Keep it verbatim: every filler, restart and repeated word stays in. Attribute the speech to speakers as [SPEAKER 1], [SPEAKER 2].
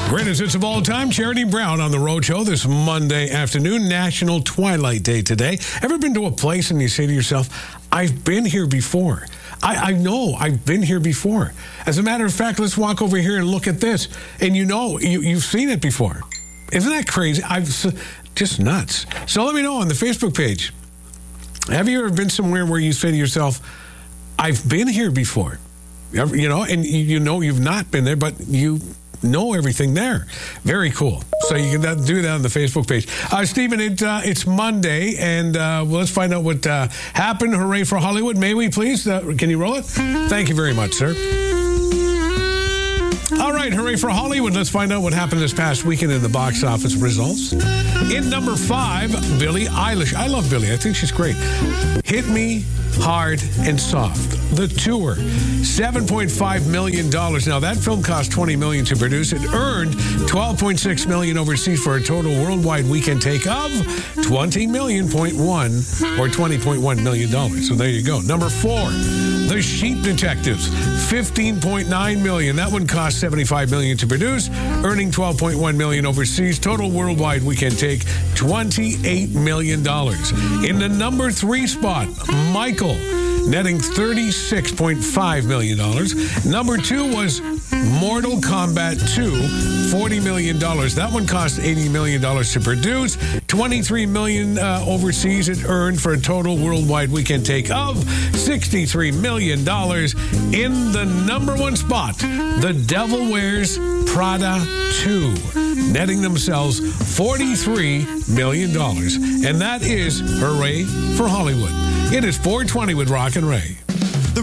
[SPEAKER 1] Greatest hits of all time, Charity Brown on the Road Show this Monday afternoon, National Twilight Day today. Ever been to a place and you say to yourself, I've been here before. I, I know I've been here before. As a matter of fact, let's walk over here and look at this. And you know, you, you've seen it before. Isn't that crazy? I've just nuts. So let me know on the Facebook page. Have you ever been somewhere where you say to yourself, I've been here before? You know, and you know you've not been there, but you know everything there. Very cool. So you can do that on the Facebook page. Uh, Stephen, it, uh, it's Monday, and uh, well, let's find out what uh, happened. Hooray for Hollywood. May we, please? Uh, can you roll it? Thank you very much, sir. All right, hooray for Hollywood. Let's find out what happened this past weekend in the box office results. In number five, Billie Eilish. I love Billie. I think she's great. Hit Me Hard and Soft. The tour, seven point five million dollars. Now, that film cost twenty million dollars to produce. It earned twelve point six million dollars overseas for a total worldwide weekend take of twenty million point one or twenty point one million dollars. So there you go. Number four, The Sheep Detectives, fifteen point nine million dollars. That one cost seventy-five million dollars to produce, earning twelve point one million dollars overseas. Total worldwide weekend take, twenty-eight million dollars. In the number three spot, Michael, netting thirty-six point five million dollars. Number two was Mortal Kombat two, forty million dollars. That one cost eighty million dollars to produce, twenty-three million dollars uh, overseas it earned for a total worldwide weekend take of sixty-three million dollars. In the number one spot, The Devil Wears Prada two, netting themselves forty-three million dollars. And that is hooray for Hollywood. It is four twenty with Rock and Ray.